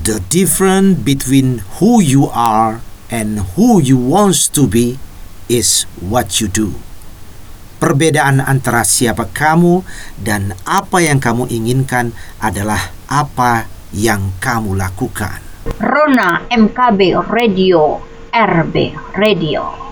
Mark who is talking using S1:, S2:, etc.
S1: The difference between who you are and who you want to be is what you do. Perbedaan antara siapa kamu dan apa yang kamu inginkan adalah apa yang kamu lakukan.
S2: Rona MKB Radio, RB Radio.